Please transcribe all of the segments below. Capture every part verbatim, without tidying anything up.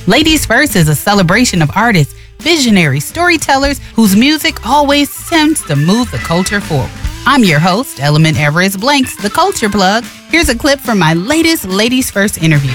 Ladies First is a celebration of artists, visionary storytellers whose music always seems to move the culture forward. I'm your host, Element Everest Blanks, the Culture Plug. Here's a clip from my latest Ladies First interview.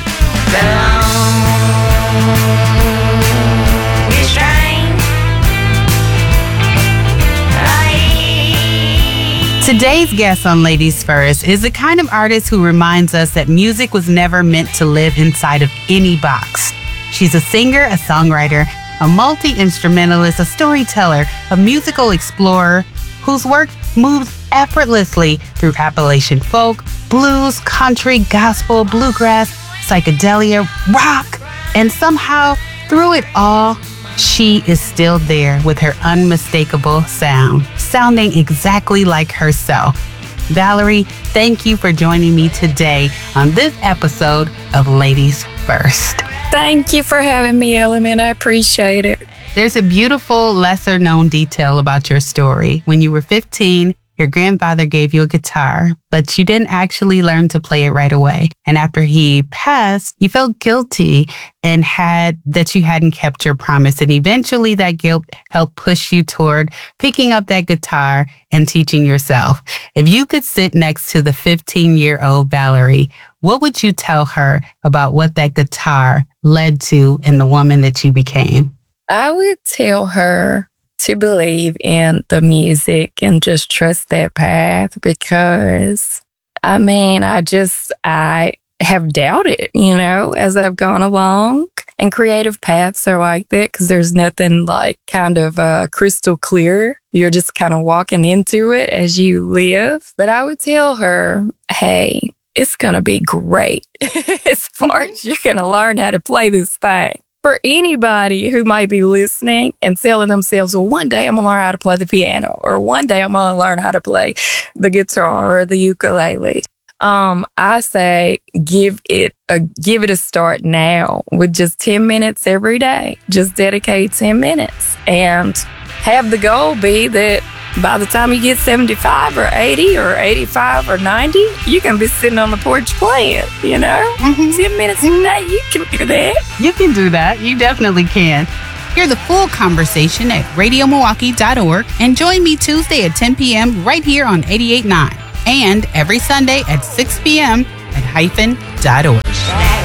Today's guest on Ladies First is the kind of artist who reminds us that music was never meant to live inside of any box. She's a singer, a songwriter, a multi-instrumentalist, a storyteller, a musical explorer whose work moves effortlessly through Appalachian folk, blues, country, gospel, bluegrass, psychedelia, rock, and somehow through it all, she is still there with her unmistakable sound, sounding exactly like herself. Valerie, thank you for joining me today on this episode of Ladies First. Thank you for having me, Element. I appreciate it. There's a beautiful lesser-known detail about your story. When you were fifteen, your grandfather gave you a guitar, but you didn't actually learn to play it right away. And after he passed, you felt guilty and had that you hadn't kept your promise. And eventually that guilt helped push you toward picking up that guitar and teaching yourself. If you could sit next to the fifteen-year-old Valerie, what would you tell her about what that guitar led to in the woman that you became? I would tell her to believe in the music and just trust that path because, I mean, I just, I have doubted, you know, as I've gone along. And creative paths are like that because there's nothing like kind of uh, crystal clear. You're just kind of walking into it as you live. But I would tell her, hey, it's going to be great as far as you're going to learn how to play this thing. For anybody who might be listening and telling themselves, well, one day I'm going to learn how to play the piano, or one day I'm going to learn how to play the guitar or the ukulele. Um, I say give it a give it a start now with just ten minutes every day. Just dedicate ten minutes and have the goal be that by the time you get seventy-five or eighty or eighty-five or ninety, you can be sitting on the porch playing, you know? Mm-hmm. ten minutes a day, you can do that. You can do that. You definitely can. Hear the full conversation at radio milwaukee dot org and join me Tuesday at ten p.m. right here on eighty-eight point nine and every Sunday at six p.m. at hyphen dot org.